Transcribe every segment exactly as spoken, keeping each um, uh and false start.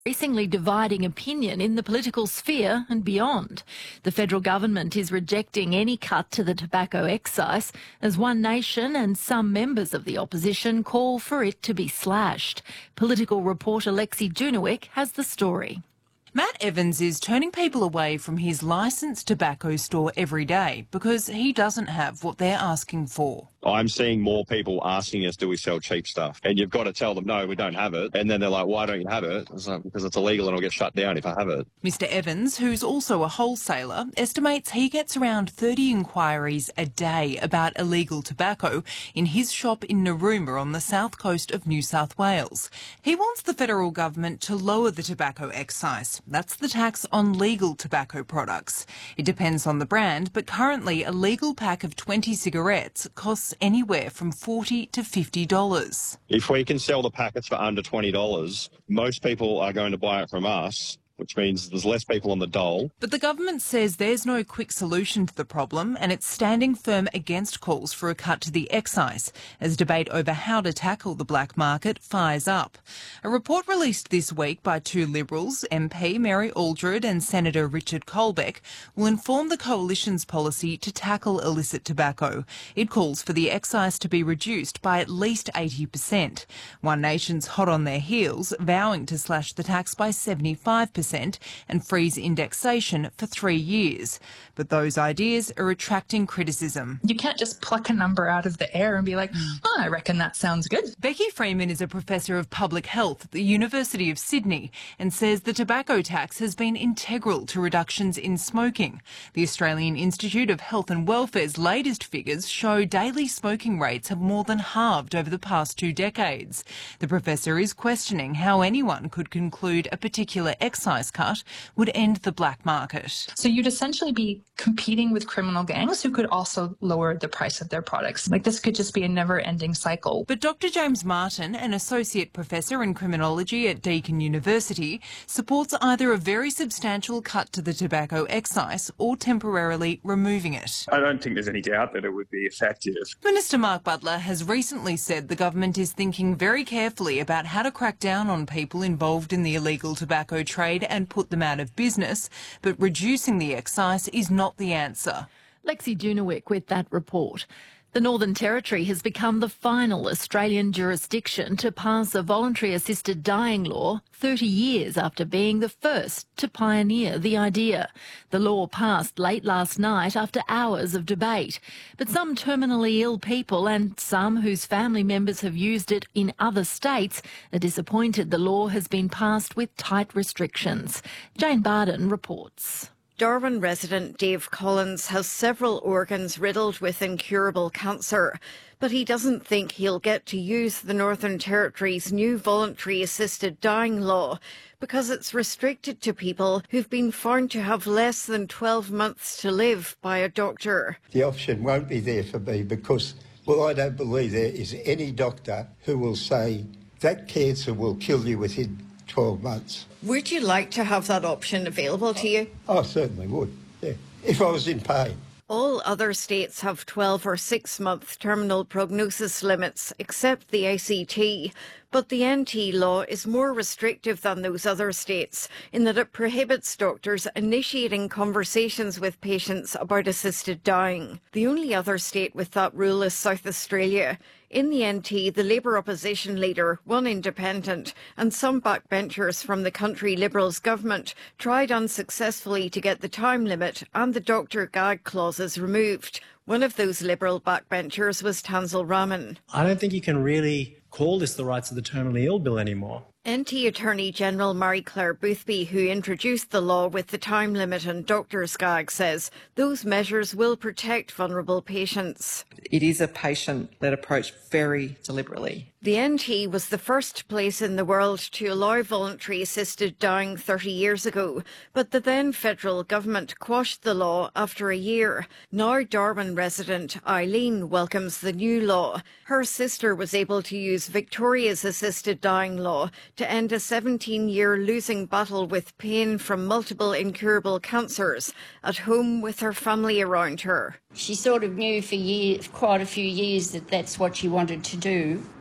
increasingly dividing opinion in the political sphere and beyond. The federal government is rejecting any cut to the tobacco excise as One Nation and some members of the opposition call for it to be slashed. Political reporter Lexi Junowick has the story. Matt Evans is turning people away from his licensed tobacco store every day because he doesn't have what they're asking for. I'm seeing more people asking us, do we sell cheap stuff? And you've got to tell them, no, we don't have it. And then they're like, why don't you have it? It's like, because it's illegal and it'll get shut down if I have it. Mister Evans, who's also a wholesaler, estimates he gets around thirty inquiries a day about illegal tobacco in his shop in Narooma on the south coast of New South Wales. He wants the federal government to lower the tobacco excise. That's the tax on legal tobacco products. It depends on the brand, but currently a legal pack of twenty cigarettes costs anywhere from forty to fifty dollars. If we can sell the packets for under twenty dollars, most people are going to buy it from us, which means there's less people on the dole. But the government says there's no quick solution to the problem and it's standing firm against calls for a cut to the excise as debate over how to tackle the black market fires up. A report released this week by two Liberals, M P Mary Aldred and Senator Richard Colbeck, will inform the Coalition's policy to tackle illicit tobacco. It calls for the excise to be reduced by at least eighty percent. One Nation's hot on their heels, vowing to slash the tax by seventy-five percent. And freeze indexation for three years. But those ideas are attracting criticism. You can't just pluck a number out of the air and be like, oh, I reckon that sounds good. Becky Freeman is a professor of public health at the University of Sydney and says the tobacco tax has been integral to reductions in smoking. The Australian Institute of Health and Welfare's latest figures show daily smoking rates have more than halved over the past two decades. The professor is questioning how anyone could conclude a particular excise cut would end the black market. So you'd essentially be competing with criminal gangs who could also lower the price of their products. Like, this could just be a never-ending cycle. But Doctor James Martin, an associate professor in criminology at Deakin University, supports either a very substantial cut to the tobacco excise or temporarily removing it. I don't think there's any doubt that it would be effective. Minister Mark Butler has recently said the government is thinking very carefully about how to crack down on people involved in the illegal tobacco trade and put them out of business, but reducing the excise is not the answer. Lexi Junowick with that report. The Northern Territory has become the final Australian jurisdiction to pass a voluntary assisted dying law thirty years after being the first to pioneer the idea. The law passed late last night after hours of debate, but some terminally ill people and some whose family members have used it in other states are disappointed the law has been passed with tight restrictions. Jane Barden reports. Darwin resident Dave Collins has several organs riddled with incurable cancer, but he doesn't think he'll get to use the Northern Territory's new voluntary assisted dying law because it's restricted to people who've been found to have less than twelve months to live by a doctor. The option won't be there for me because, well, I don't believe there is any doctor who will say that cancer will kill you within twelve months. Would you like to have that option available to you? I certainly would, yeah, if I was in pain. All other states have twelve or six month terminal prognosis limits, except the A C T. But the N T law is more restrictive than those other states in that it prohibits doctors initiating conversations with patients about assisted dying. The only other state with that rule is South Australia. In the N T, the Labour opposition leader, one independent, and some backbenchers from the country Liberals government tried unsuccessfully to get the time limit and the doctor gag clauses removed. One of those Liberal backbenchers was Tanzil Rahman. I don't think you can really call this the Rights of the Terminally Ill Bill anymore. N T Attorney General Marie-Claire Boothby, who introduced the law with the time limit and doctor's gag, says those measures will protect vulnerable patients. It is a patient-led approach very deliberately. The N T was the first place in the world to allow voluntary assisted dying thirty years ago, but the then federal government quashed the law after a year. Now Darwin resident Eileen welcomes the new law. Her sister was able to use Victoria's assisted dying law to end a seventeen-year losing battle with pain from multiple incurable cancers at home with her family around her. She sort of knew for years, quite a few years that that's what she wanted to do.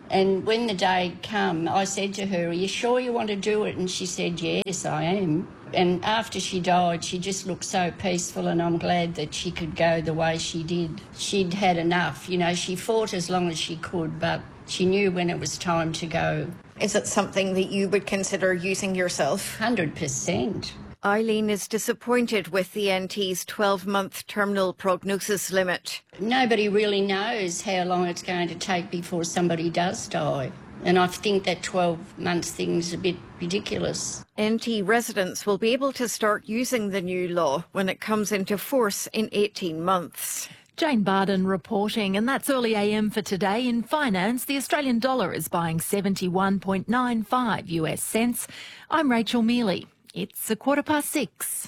And when the day came, I said to her, are you sure you want to do it? And she said, yes, I am. And after she died, she just looked so peaceful, and I'm glad that she could go the way she did. She'd had enough. You know, she fought as long as she could, but she knew when it was time to go. Is it something that you would consider using yourself? one hundred percent. Eileen is disappointed with the N T's twelve-month terminal prognosis limit. Nobody really knows how long it's going to take before somebody does die. And I think that twelve months thing's a bit ridiculous. N T residents will be able to start using the new law when it comes into force in eighteen months. Jane Barden reporting, and that's Early A M for today. In finance, the Australian dollar is buying seventy-one point nine five U S cents. I'm Rachel Mealy. It's a quarter past six.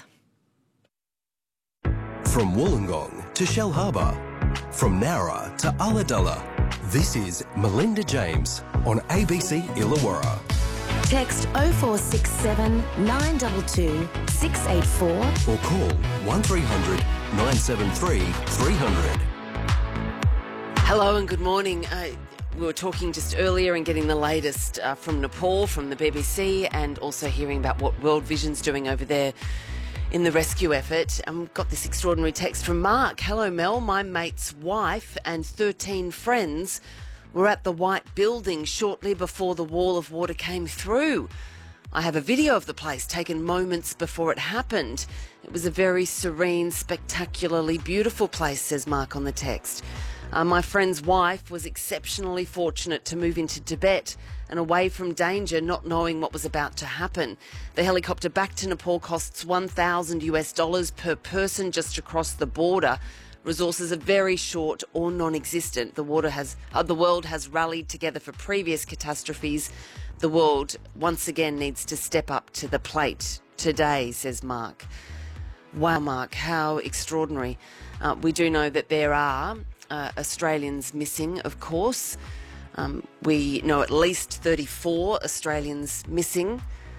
From Wollongong to Shell Harbour, from Nowra to Ulladulla, this is Melinda James on A B C Illawarra. Text oh four six seven, nine two two, six eight four or call one three hundred, nine seven three, three hundred. Hello and good morning. Uh, we were talking just earlier and getting the latest uh, from Nepal, from the B B C, and also hearing about what World Vision's doing over there in the rescue effort. And we've got this extraordinary text from Mark. Hello, Mel. My mate's wife and thirteen friends were at the White Building shortly before the wall of water came through. I have a video of the place taken moments before it happened. It was a very serene, spectacularly beautiful place, says Mark on the text. Uh, my friend's wife was exceptionally fortunate to move into Tibet and away from danger, not knowing what was about to happen. The helicopter back to Nepal costs one thousand US dollars per person just across the border. Resources are very short or non-existent. The water has, uh, the world has rallied together for previous catastrophes. The world once again needs to step up to the plate today, says Mark. Wow, Mark, how extraordinary. Uh, we do know that there are uh, Australians missing, of course. Um, we know at least thirty-four Australians missing,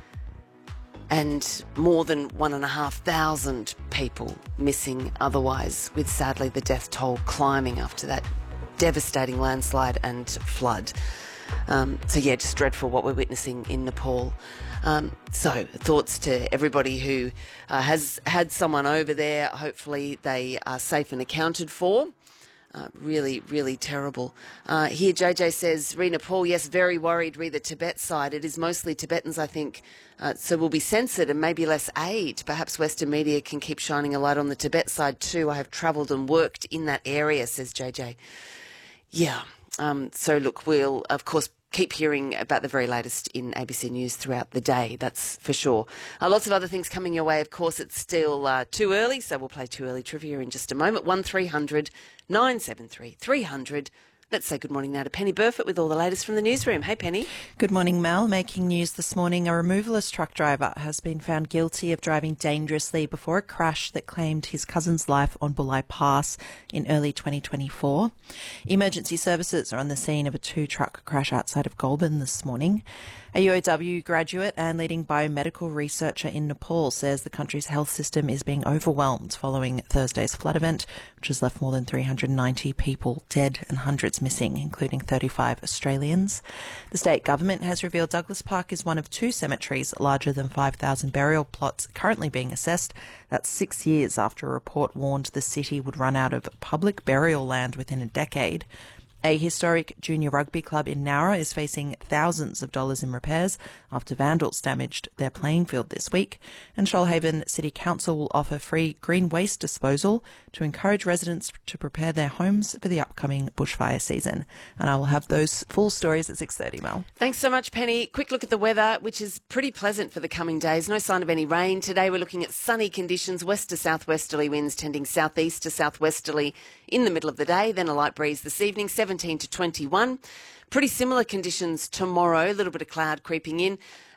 and more than one and a half thousand people missing otherwise, with sadly the death toll climbing after that devastating landslide and flood. Um, so yeah, just dreadful what we're witnessing in Nepal. Um, so thoughts to everybody who uh, has had someone over there. Hopefully they are safe and accounted for. Uh, really, really terrible. Uh, here, J J says, re Nepal, yes, very worried, re the Tibet side. It is mostly Tibetans, I think, uh, so will be censored and maybe less aid. Perhaps Western media can keep shining a light on the Tibet side too. I have travelled and worked in that area, says J J. Yeah, um, so look, we'll, of course, keep hearing about the very latest in A B C News throughout the day, that's for sure. Uh, lots of other things coming your way. Of course, it's still uh, too early, so we'll play Too Early Trivia in just a moment. one three hundred, nine seven three, three hundred. Let's say good morning now to Penny Burford with all the latest from the newsroom. Hey, Penny. Good morning, Mel. Making news this morning, a removalist truck driver has been found guilty of driving dangerously before a crash that claimed his cousin's life on Bulli Pass in early twenty twenty-four. Emergency services are on the scene of a two-truck crash outside of Goulburn this morning. A U O W graduate and leading biomedical researcher in Nepal says the country's health system is being overwhelmed following Thursday's flood event, which has left more than three hundred ninety people dead and hundreds missing, including thirty-five Australians. The state government has revealed Douglas Park is one of two cemeteries larger than five thousand burial plots currently being assessed. That's six years after a report warned the city would run out of public burial land within a decade. A historic junior rugby club in Nowra is facing thousands of dollars in repairs after vandals damaged their playing field this week. And Shoalhaven City Council will offer free green waste disposal to encourage residents to prepare their homes for the upcoming bushfire season. And I will have those full stories at six thirty, Mel. Thanks so much, Penny. Quick look at the weather, which is pretty pleasant for the coming days. No sign of any rain. Today we're looking at sunny conditions, west to southwesterly winds tending southeast to southwesterly in the middle of the day, then a light breeze this evening, seventeen to twenty-one. Pretty similar conditions tomorrow, a little bit of cloud creeping in.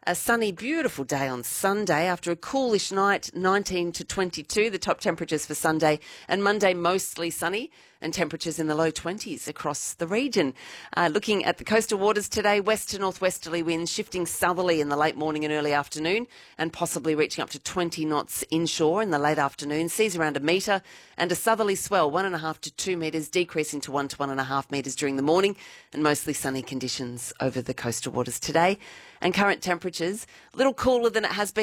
A sunny, beautiful day on Sunday after a coolish night, nineteen to twenty-two, the top temperatures for Sunday, and Monday mostly sunny and temperatures in the low twenties across the region. Uh, looking at the coastal waters today, west to northwesterly winds shifting southerly in the late morning and early afternoon and possibly reaching up to twenty knots inshore in the late afternoon. Seas around a metre and a southerly swell, one and a half to two metres, decreasing to one to one and a half metres during the morning, and mostly sunny conditions over the coastal waters today. And current temperatures, a little cooler than it has been